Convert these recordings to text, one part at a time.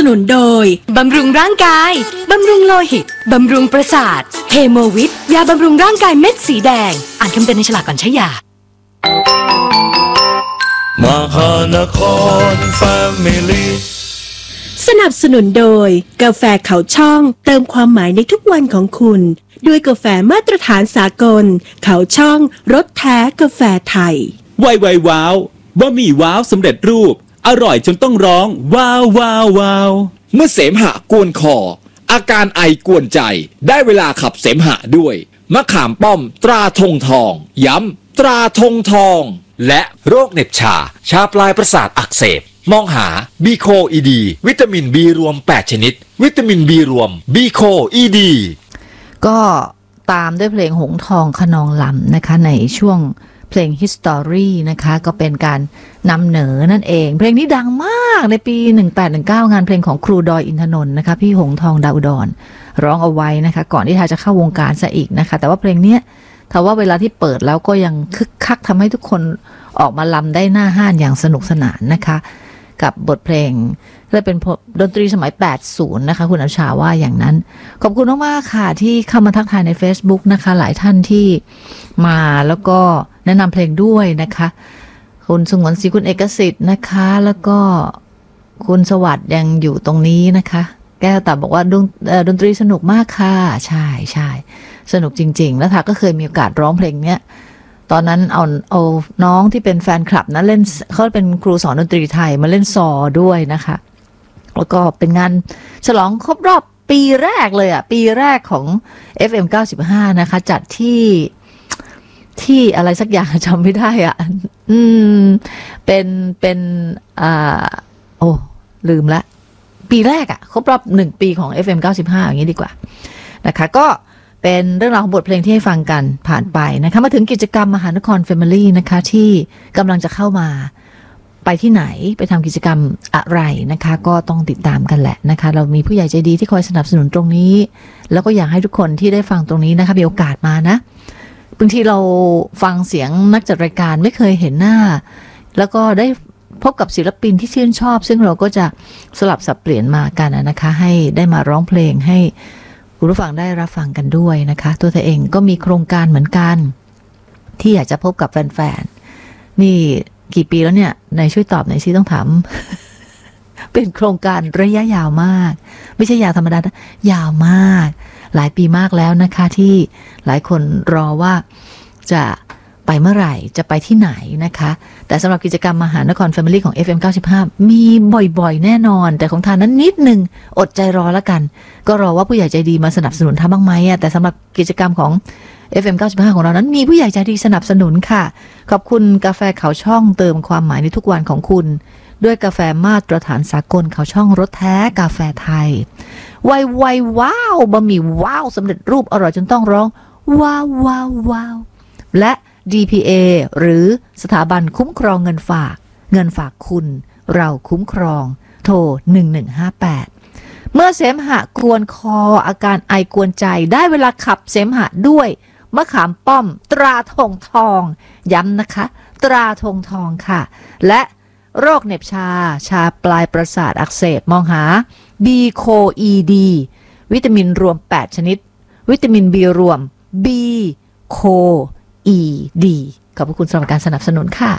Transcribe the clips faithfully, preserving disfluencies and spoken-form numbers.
นุนโดยบำรุงร่างกายบำรุงโลหิตบำรุงประสาทเฮโมวิทยาบำรุงร่างกายเม็ดสีแดงอ่านคำเตือนในฉลากก่อนใช้ยามหานครแฟมิลี่สนับสนุนโดยกาแฟเขาช่องเติมความหมายในทุกวันของคุณด้วยกาแฟมาตรฐานสากลเขาช่องรสแท้กาแฟไทยไวไวว้าวบะหมี่ว้าวสำเร็จรูปอร่อยจนต้องร้องว้าวว้าวว้าวเมื่อเสมหะกวนคออาการไอกวนใจได้เวลาขับเสมหะด้วยมะขามป้อมตราธงทองย้ำตราธงทองและโรคเหน็บชาชาปลายประสาทอักเสบมองหาบีโคอีดีวิตามินบีรวมแปดชนิดวิตามินบีรวมบีโคอีดีก็ตามด้วยเพลงหงทองขนองลำนะคะในช่วงเพลง History นะคะก็เป็นการนำเหนอนั่นเองเพลงนี้ดังมากในปีหนึ่งแปดหนึ่งเก้างานเพลงของครูดอยอินทนนท์นะคะพี่หงทองดาวอุดรร้องเอาไว้นะคะก่อนที่ทาจะเข้าวงการซะอีกนะคะแต่ว่าเพลงนี้ถ้าว่าเวลาที่เปิดแล้วก็ยังคึกคักทำให้ทุกคนออกมาลำได้หน้าห้านอย่างสนุกสนานนะคะกับบทเพลงและเป็นดนตรีสมัยแปดสิบนะคะคุณอนุชาว่าอย่างนั้นขอบคุณมากๆค่ะที่เข้ามาทักทายใน Facebook นะคะหลายท่านที่มาแล้วก็แนะนำเพลงด้วยนะคะคุณสงวนศรีคุณเอกสิทธิ์นะคะแล้วก็คุณสวัสดิ์ยังอยู่ตรงนี้นะคะแก้วตาบอกว่าดน, ดนตรีสนุกมากค่ะใช่ใช่สนุกจริงๆแล้วทาก็เคยมีโอกาสร้องเพลงเนี้ยตอนนั้นเอาเอาน้องที่เป็นแฟนคลับนะเล่นเขาเป็นครูสอนดนตรีไทยมาเล่นซอด้วยนะคะแล้วก็เป็นงานฉลองครบรอบปีแรกเลยอ่ะปีแรกของ เอฟ เอ็ม เก้าสิบห้านะคะจัดที่ที่อะไรสักอย่างจำไม่ได้อ่ะอืมเป็นเป็นอ่าโอ้ลืมละปีแรกอ่ะครบรอบหนึ่งปีของ เอฟ เอ็ม เก้าสิบห้าอย่างนี้ดีกว่านะคะก็เป็นเรื่องราวของบทเพลงที่ให้ฟังกันผ่านไปนะคะมาถึงกิจกรรมมหานครแฟมิลี่นะคะที่กำลังจะเข้ามาไปที่ไหนไปทำกิจกรรมอะไรนะคะก็ต้องติดตามกันแหละนะคะเรามีผู้ใหญ่ใจดีที่คอยสนับสนุนตรงนี้แล้วก็อยากให้ทุกคนที่ได้ฟังตรงนี้นะคะมีโอกาสมานะบางทีเราฟังเสียงนักจัดรายการไม่เคยเห็นหน้าแล้วก็ได้พบกับศิลปินที่ชื่นชอบซึ่งเราก็จะสลับสับเปลี่ยนมากันนะคะให้ได้มาร้องเพลงให้คุณผู้ฟังได้รับฟังกันด้วยนะคะตัวเธอเองก็มีโครงการเหมือนกันที่อยากจะพบกับแฟนๆนี่กี่ปีแล้วเนี่ยนายช่วยตอบหน่อยสิต้องถาม เป็นโครงการระยะยาวมากไม่ใช่ยาวธรรมดานะยาวมากหลายปีมากแล้วนะคะที่หลายคนรอว่าจะไปเมื่อไหร่จะไปที่ไหนนะคะแต่สำหรับกิจกรรมมหานคร Family ของ เอฟ เอ็ม เก้าสิบห้ามีบ่อยๆแน่นอนแต่ของทานนั้นนิดนึงอดใจรอแล้วกันก็รอว่าผู้ใหญ่ใจดีมาสนับสนุนทำบ้างไหมอ่ะแต่สำหรับกิจกรรมของ เอฟ เอ็ม เก้าสิบห้าของเรานั้นมีผู้ใหญ่ใจดีสนับสนุนค่ะขอบคุณกาแฟเขาช่องเติมความหมายในทุกวันของคุณด้วยกาแฟมาตรฐานสากลเขาช่องรสแท้กาแฟไทยไวไวว้าวบะหมี่ว้าวสำเร็จรูปอร่อยจนต้องร้องว้าวว้าวว้าวและ ดี พี เอ หรือสถาบันคุ้มครองเงินฝากเงินฝากคุณเราคุ้มครองโทรหนึ่งหนึ่งห้าแปดเมื่อเสมหะกวนคออาการไอกวนใจได้เวลาขับเสมหะด้วยมะขามป้อมตราธงทองย้ำนะคะตราธงทองค่ะและโรคเหน็บชาชาปลายประสาทอักเสบมองหาบีโคอีดีวิตามินรวมแปดชนิดวิตามินบีรวมบีโคอีดีขอบคุณสำหรับการสนับสนุนค่ะ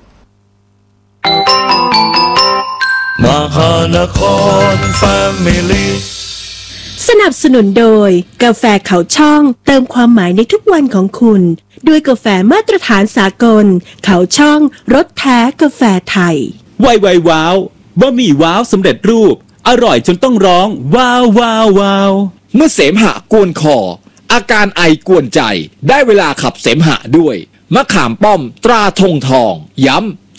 มหานครแฟมิลี่สนับสนุนโดยกาแฟเขาช่องเติมความหมายในทุกวันของคุณด้วยกาแฟมาตรฐานสากลเขาช่องรสแท้กาแฟไทยไวไวว้าวบะหมี่ว้าวสำเร็จรูปอร่อยจนต้องร้องว้าวว้าวว้าวเมื่อเสมหะกวนคออาการไอกวนใจได้เวลาขับเสมหะด้วยมะขามป้อมตราธงทองย้